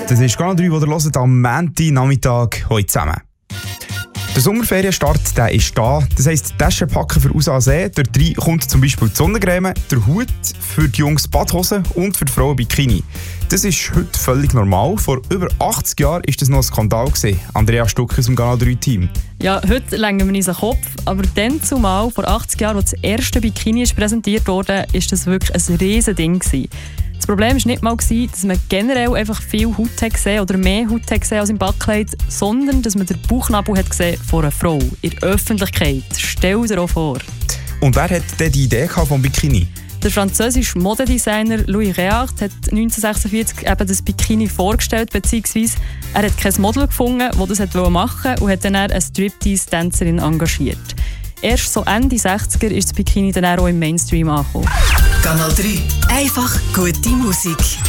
Das ist Kanal 3, die ihr hört am Montagnachmittag heute zusammen. Der Sommerferienstart der ist da. Das heisst, Taschen packen für raus an See. Dort rein kommt zum Beispiel die Sonnencreme, der Hut, für die Jungs Badhosen und für die Frauen Bikini. Das ist heute völlig normal. Vor über 80 Jahren war das noch ein Skandal. Andrea Stuck aus dem Kanal 3-Team. Ja, heute lenken wir uns den Kopf, aber dann zumal, vor 80 Jahren, als das erste Bikini präsentiert wurde, war das wirklich ein riesen Ding. Das Problem war nicht mal, dass man generell einfach viel Haut gesehen oder mehr Haut gesehen als im Backkleid, sondern dass man den Bauchnabel hat gesehen von einer Frau in der Öffentlichkeit. Stell dir auch vor. Und wer hat denn die Idee vom Bikini? Der französische Modedesigner Louis Réard hat 1946 eben das Bikini vorgestellt, beziehungsweise er hat kein Model gefunden, das das machen wollte und hat dann eine Striptease-Tänzerin engagiert. Erst so Ende 60er ist das Bikini dann auch im Mainstream angekommen. Kanal 3. Einfach gute Musik.